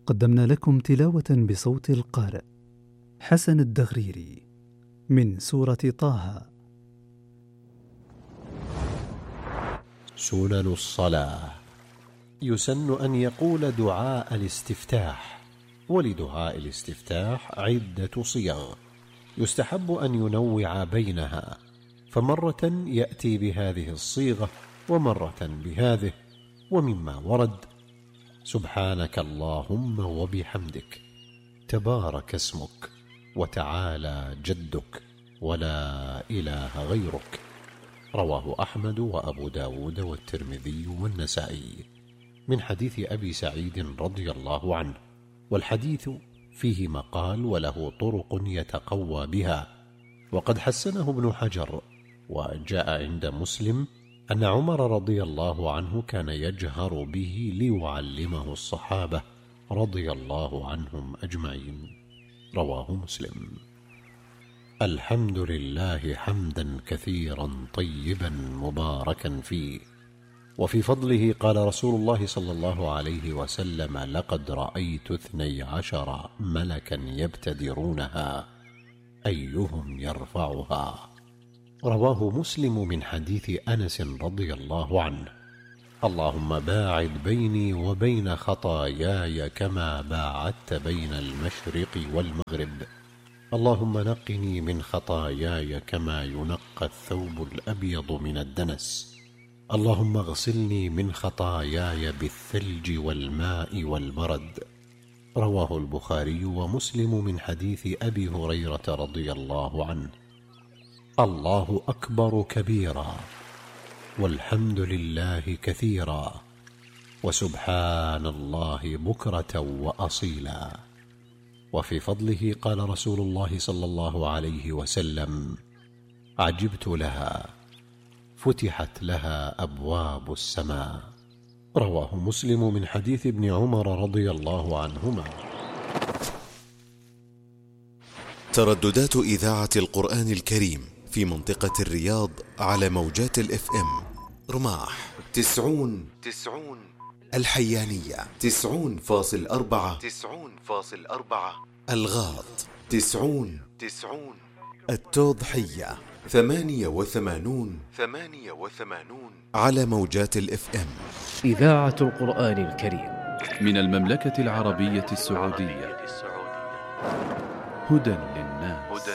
قدمنا لكم تلاوة بصوت القارئ حسن الدغريري من سورة طه. سنن الصلاة. يسن أن يقول دعاء الاستفتاح، ولدعاء الاستفتاح عدة صيغ، يستحب أن ينوع بينها، فمرة يأتي بهذه الصيغة ومرة بهذه. ومما ورد: سبحانك اللهم وبحمدك، تبارك اسمك، وتعالى جدك، ولا إله غيرك. رواه أحمد وأبو داود والترمذي والنسائي من حديث أبي سعيد رضي الله عنه، والحديث فيه مقال وله طرق يتقوى بها، وقد حسنه ابن حجر. وجاء عند مسلم أن عمر رضي الله عنه كان يجهر به ليعلمه الصحابة رضي الله عنهم أجمعين. رواه مسلم. الحمد لله حمدا كثيرا طيبا مباركا فيه. وفي فضله قال رسول الله صلى الله عليه وسلم: لقد رأيت 12 ملكا يبتدرونها أيهم يرفعها. رواه مسلم من حديث أنس رضي الله عنه: اللهم باعد بيني وبين خطاياي كما باعدت بين المشرق والمغرب. اللهم نقني من خطاياي كما ينقى الثوب الأبيض من الدنس. اللهم اغسلني من خطاياي بالثلج والماء والبرد. رواه البخاري ومسلم من حديث أبي هريرة رضي الله عنه: الله أكبر كبيرا، والحمد لله كثيرا، وسبحان الله بكرة وأصيلا. وفي فضله قال رسول الله صلى الله عليه وسلم: عجبت لها، فتحت لها أبواب السماء. رواه مسلم من حديث ابن عمر رضي الله عنهما. ترددات إذاعة القرآن الكريم في منطقة الرياض على موجات الFM: رماح 90، الحيانية 90.4، الغاط 90، التوضحية 88 على موجات الFM. إذاعة القرآن الكريم من المملكة العربية السعودية. هدى للناس.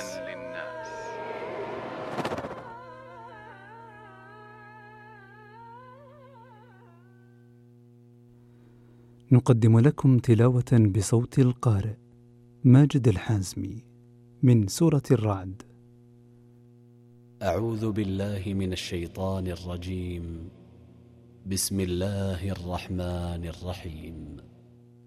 نقدم لكم تلاوة بصوت القارئ ماجد الحازمي من سورة الرعد. أعوذ بالله من الشيطان الرجيم. بسم الله الرحمن الرحيم.